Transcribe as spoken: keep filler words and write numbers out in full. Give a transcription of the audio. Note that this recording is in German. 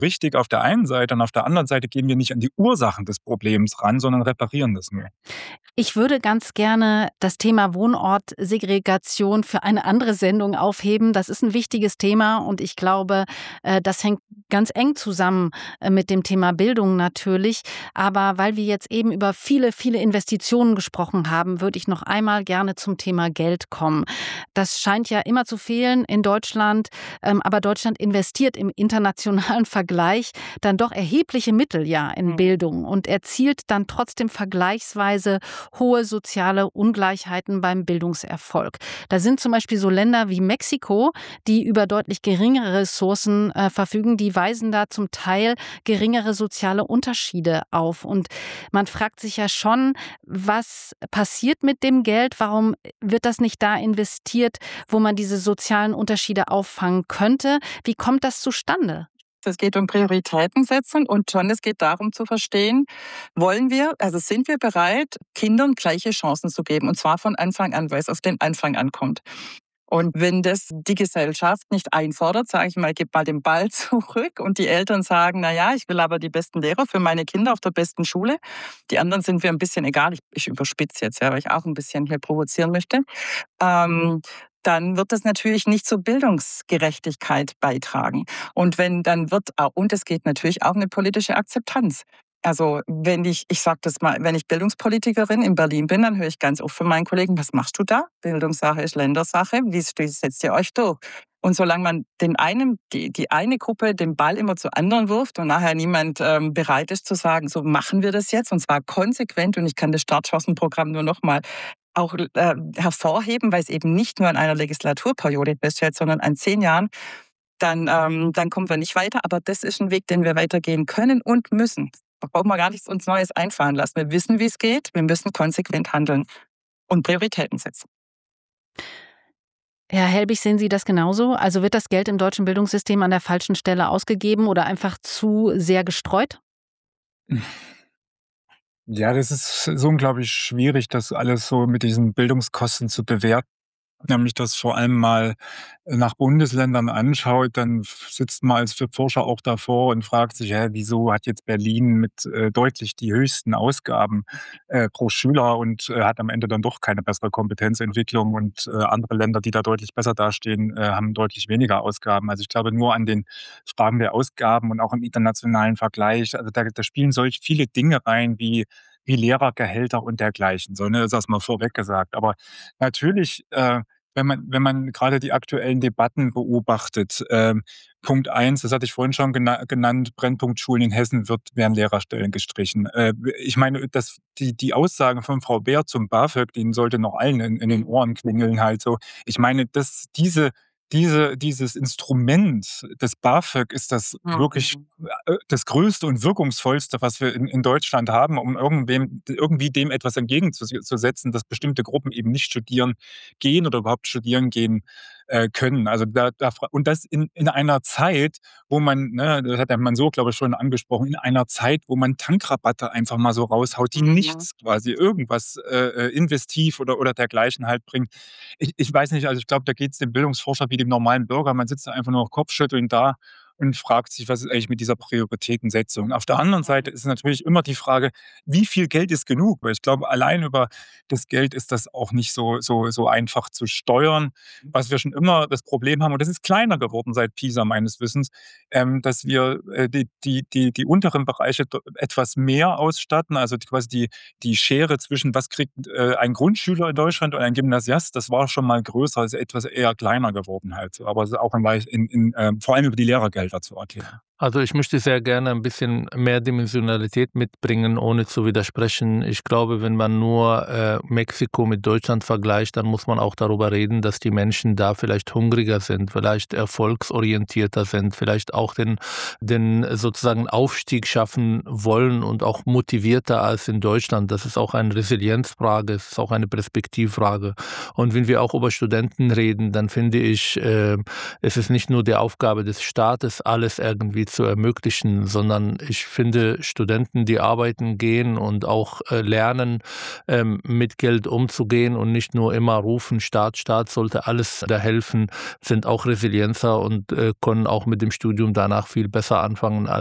richtig auf der einen Seite und auf der anderen Seite gehen wir nicht an die Ursachen des Problems ran, sondern reparieren das nur. Ich würde ganz gerne das Thema Wohnortsegregation für eine andere Sendung aufheben. Das ist ein wichtiges Thema und ich glaube, äh, das hängt ganz eng zusammen äh, mit dem Thema Bildung natürlich. Aber weil wir jetzt eben über viele, viele Investitionen gesprochen haben, würde ich noch einmal gerne zum Thema Geld kommen. Das scheint ja immer zu fehlen in Deutschland, ähm, aber Deutschland investiert im internationalen Vergleich dann doch erhebliche Mittel ja in Mhm. Bildung und erzielt dann trotzdem vergleichsweise hohe soziale Ungleichheiten beim Bildungserfolg. Da sind zum Beispiel so Länder wie Mexiko, die über deutlich geringere Ressourcen äh, verfügen, die weisen da zum Teil geringere soziale Unterschiede auf. Und man fragt sich ja schon, was passiert mit dem Geld? Warum wird das nicht da investiert, wo man diese sozialen Unterschiede auffangen könnte? Wie kommt das zustande? Es geht um Prioritäten setzen und schon es geht darum zu verstehen, wollen wir, also sind wir bereit, Kindern gleiche Chancen zu geben und zwar von Anfang an, weil es auf den Anfang ankommt. Und wenn das die Gesellschaft nicht einfordert, sage ich mal, gib mal den Ball zurück und die Eltern sagen, na ja, ich will aber die besten Lehrer für meine Kinder auf der besten Schule. Die anderen sind mir ein bisschen egal. Ich, ich überspitze jetzt, ja, weil ich auch ein bisschen hier provozieren möchte. Ähm, dann wird das natürlich nicht zur Bildungsgerechtigkeit beitragen. Und wenn dann wird auch, und es geht natürlich auch eine politische Akzeptanz. Also wenn ich, ich sage das mal, wenn ich Bildungspolitikerin in Berlin bin, dann höre ich ganz oft von meinen Kollegen, was machst du da? Bildungssache ist Ländersache, wie setzt ihr euch durch? Und solange man den einen, die, die eine Gruppe den Ball immer zu anderen wirft und nachher niemand ähm, bereit ist zu sagen, so machen wir das jetzt und zwar konsequent und ich kann das Startchancenprogramm nur noch mal auch äh, hervorheben, weil es eben nicht nur an einer Legislaturperiode feststellt, sondern an zehn Jahren, dann, ähm, dann kommen wir nicht weiter. Aber das ist ein Weg, den wir weitergehen können und müssen. Da brauchen wir gar nichts uns Neues einfallen lassen. Wir wissen, wie es geht. Wir müssen konsequent handeln und Prioritäten setzen. Herr Helbig, sehen Sie das genauso? Also wird das Geld im deutschen Bildungssystem an der falschen Stelle ausgegeben oder einfach zu sehr gestreut? Ja, das ist so unglaublich schwierig, das alles so mit diesen Bildungskosten zu bewerten. Nämlich das vor allem mal nach Bundesländern anschaut, dann sitzt man als Forscher auch davor und fragt sich: „Hä, wieso hat jetzt Berlin mit, äh, deutlich die höchsten Ausgaben, äh, pro Schüler und, äh, hat am Ende dann doch keine bessere Kompetenzentwicklung und, äh, andere Länder, die da deutlich besser dastehen, äh, haben deutlich weniger Ausgaben.“ Also, ich glaube, nur an den Fragen der Ausgaben und auch im internationalen Vergleich, also, da da spielen solch viele Dinge rein wie wie Lehrergehälter und dergleichen, so, ne? Das erst mal vorweg gesagt. Aber natürlich, äh wenn man wenn man gerade die aktuellen Debatten beobachtet, ähm, Punkt eins, das hatte ich vorhin schon gena genannt, Brennpunkt Schulen in Hessen wird werden Lehrerstellen gestrichen. Äh, ich meine, das die die Aussagen von Frau Beer zum BAföG, denen sollte noch allen in in den Ohren klingeln halt so. Ich meine, dass diese diese dieses Instrument des BAföG ist das wirklich, Mhm. äh, das Größte und Wirkungsvollste, was wir in in Deutschland haben, um irgendwem irgendwie dem etwas entgegenzusetzen, dass bestimmte Gruppen eben nicht studieren gehen oder überhaupt studieren gehen, äh, können. Also, da da fra und das in in einer Zeit, wo man, ne, das hat der Mann so, glaube ich, schon angesprochen, in einer Zeit, wo man Tankrabatte einfach mal so raushaut, die Mhm. nichts quasi irgendwas, äh, äh, investiv oder oder dergleichen halt bringt. Ich ich weiß nicht, also, ich glaube, da geht's dem Bildungsforscher wie dem normalen Bürger. Man sitzt da einfach nur kopfschüttelnd da und fragt sich: „Was ist eigentlich mit dieser Prioritätensetzung?“ Auf der anderen Seite ist natürlich immer die Frage: Wie viel Geld ist genug? Weil ich glaube, allein über das Geld ist das auch nicht so so so einfach zu steuern. Was wir schon immer das Problem haben, und das ist kleiner geworden seit PISA meines Wissens, ähm, dass wir, äh, die die die die unteren Bereiche do etwas mehr ausstatten, also die quasi die die Schere zwischen was kriegt, äh, ein Grundschüler in Deutschland und ein Gymnasiast, das war schon mal größer, ist etwas eher kleiner geworden halt so. Aber es ist auch in Wei in in, ähm, vor allem über die Lehrergelder zu erklären. Also, ich möchte sehr gerne ein bisschen mehr Dimensionalität mitbringen, ohne zu widersprechen. Ich glaube, wenn man nur, äh, Mexiko mit Deutschland vergleicht, dann muss man auch darüber reden, dass die Menschen da vielleicht hungriger sind, vielleicht erfolgsorientierter sind, vielleicht auch den den sozusagen Aufstieg schaffen wollen und auch motivierter als in Deutschland. Das ist auch eine Resilienzfrage, es ist auch eine Perspektivfrage. Und wenn wir auch über Studenten reden, dann finde ich, äh, es ist nicht nur die Aufgabe des Staates, das alles irgendwie zu ermöglichen, sondern ich finde, Studenten, die arbeiten gehen und auch äh, lernen, ähm, mit Geld umzugehen und nicht nur immer rufen, Staat, Staat sollte alles da helfen, sind auch resilienter und äh, können auch mit dem Studium danach viel besser anfangen